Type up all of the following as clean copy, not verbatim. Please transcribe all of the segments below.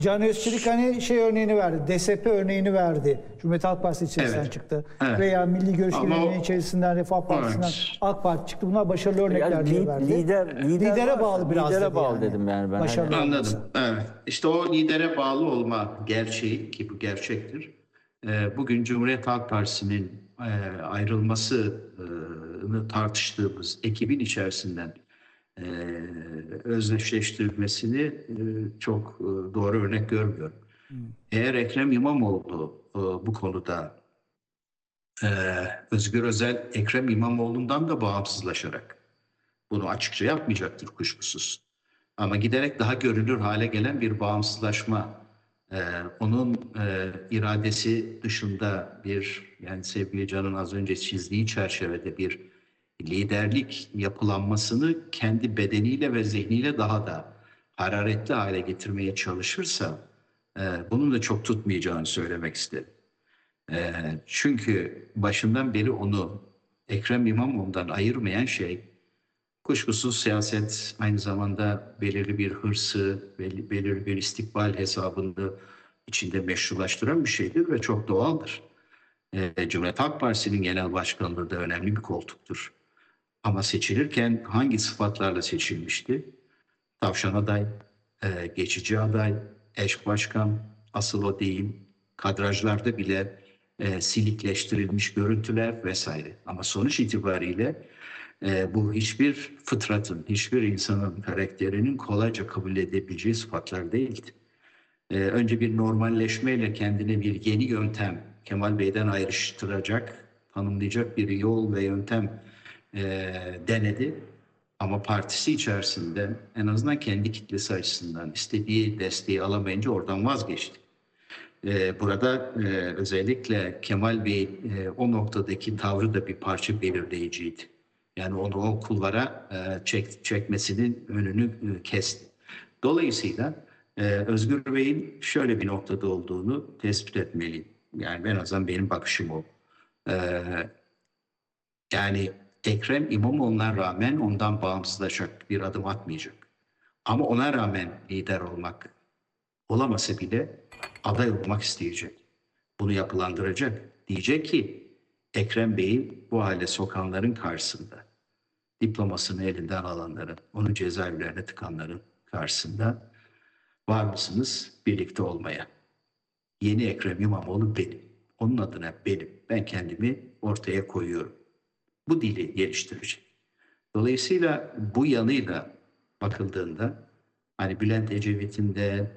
Can Özçelik hani şey örneğini verdi, DSP örneğini verdi. Cumhuriyet Halk Partisi içerisinden çıktı. Evet. Veya Milli Görüş Birliği'nin içerisinden, Refah Partisi'nden AK Parti çıktı. Bunlar başarılı örnekler diye verdi. Lidere bağlı biraz lidere dedi bağlı yani. dedim yani ben. Başarılı Anladım. Evet. İşte o lidere bağlı olma gerçeği, ki bu gerçektir. Bugün Cumhuriyet Halk Partisi'nin ayrılmasını tartıştığımız ekibin içerisinden özdeşleştirilmesini çok doğru örnek görmüyorum. Eğer Ekrem İmamoğlu bu konuda Özgür Özel Ekrem İmamoğlu'ndan da bağımsızlaşarak bunu açıkça yapmayacaktır kuşkusuz. Ama giderek daha görülür hale gelen bir bağımsızlaşma, onun iradesi dışında bir, yani sevgili Can'ın az önce çizdiği çerçevede bir liderlik yapılanmasını kendi bedeniyle ve zihniyle daha da hararetli hale getirmeye çalışırsa bunun da çok tutmayacağını söylemek isterim. Çünkü başından beri onu Ekrem İmamoğlu'ndan ayırmayan şey, kuşkusuz siyaset aynı zamanda belirli bir hırsı, belirli bir istikbal hesabını içinde meşrulaştıran bir şeydir ve çok doğaldır. Cumhuriyet Halk Partisi'nin genel başkanlığı da önemli bir koltuktur. Ama seçilirken hangi sıfatlarla seçilmişti? Tavşan aday, geçici aday, eş başkan, asıl o değil, kadrajlarda bile silikleştirilmiş görüntüler vesaire. Ama sonuç itibariyle bu hiçbir fıtratın, hiçbir insanın karakterinin kolayca kabul edebileceği sıfatlar değildi. Önce bir normalleşmeyle kendine bir yeni yöntem, Kemal Bey'den ayrıştıracak, tanımlayacak bir yol ve yöntem denedi. Ama partisi içerisinde en azından kendi kitlesi açısından istediği desteği alamayınca oradan vazgeçti. Burada özellikle Kemal Bey o noktadaki tavrı da bir parça belirleyiciydi. Yani onu o kulvara çekmesinin önünü kesti. Dolayısıyla Özgür Bey'in şöyle bir noktada olduğunu tespit etmeliyim. Yani en azından benim bakışım o. Yani Ekrem İmamoğlu'na rağmen ondan bağımsızlaşacak bir adım atmayacak. Ama ona rağmen lider olmak olamasa bile aday olmak isteyecek. Bunu yapılandıracak. Diyecek ki Ekrem Bey'i bu hale sokanların karşısında, diplomasını elinden alanların, onu cezaevlerine tıkanların karşısında var mısınız birlikte olmaya? Yeni Ekrem İmamoğlu benim. Onun adına benim. Ben kendimi ortaya koyuyorum. Bu dili geliştirecek. Dolayısıyla bu yanıyla bakıldığında hani Bülent Ecevit'in de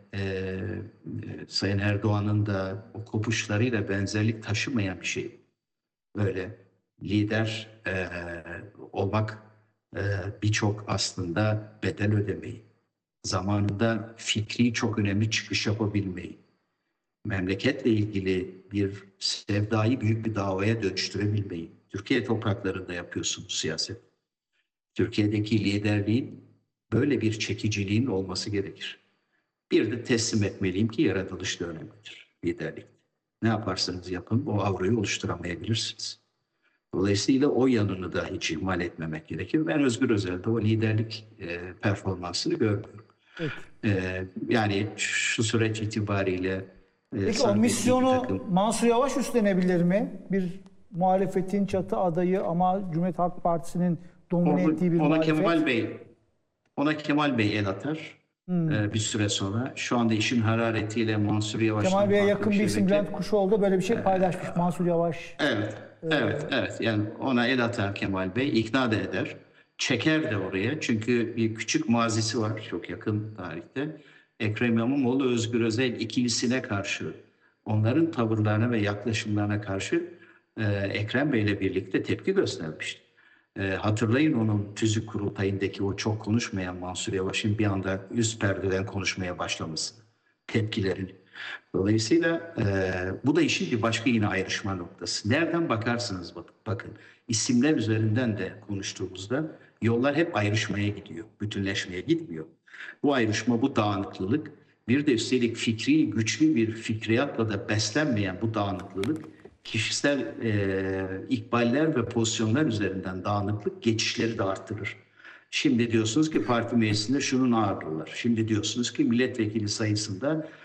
Sayın Erdoğan'ın da o kopuşlarıyla benzerlik taşımayan bir şey. Böyle lider olmak birçok aslında bedel ödemeyi, zamanında fikri çok önemli çıkış yapabilmeyi, memleketle ilgili bir sevdayı büyük bir davaya dönüştürebilmeyi, Türkiye topraklarında yapıyorsunuz siyaset. Türkiye'deki liderliğin böyle bir çekiciliğin olması gerekir. Bir de teslim etmeliyim ki yaratılış da önemlidir liderlik. Ne yaparsanız yapın o avroyu oluşturamayabilirsiniz. Dolayısıyla o yanını da hiç ihmal etmemek gerekir. Ben Özgür Özel'de o liderlik performansını görmüyorum. Yani şu süreç itibariyle peki o misyonu Mansur Yavaş üstlenebilir mi? Bir muhalefetin çatı adayı ama Cumhuriyet Halk Partisi'nin domine ettiği bir muhalefet. Ona Kemal Bey el atar bir süre sonra. Şu anda işin hararetiyle Mansur Yavaş'tan Kemal Bey'e yakın bir isim Bülent Kuşoğlu böyle bir şey paylaşmış Mansur Yavaş. Evet. Yani ona el atar Kemal Bey, ikna da eder. Çeker de oraya. Çünkü bir küçük mazisi var çok yakın tarihte. Ekrem İmamoğlu, Özgür Özel ikilisine karşı, onların tavırlarına ve yaklaşımlarına karşı Ekrem Bey'le birlikte tepki göstermişti. Hatırlayın onun tüzük kurultayındaki o çok konuşmayan Mansur Yavaş'ın bir anda üst perdeden konuşmaya başlaması, tepkilerini. Dolayısıyla bu da işin bir başka yine ayrışma noktası. Nereden bakarsanız bakın isimler üzerinden de konuştuğumuzda yollar hep ayrışmaya gidiyor, bütünleşmeye gitmiyor. Bu ayrışma, bu dağınıklılık, bir de üstelik fikri, güçlü bir fikriyatla da beslenmeyen bu dağınıklılık, kişisel ikballer ve pozisyonlar üzerinden dağınıklık geçişleri de arttırır. Şimdi diyorsunuz ki parti meclisinde şunun ağırlığı var. Şimdi diyorsunuz ki milletvekili sayısında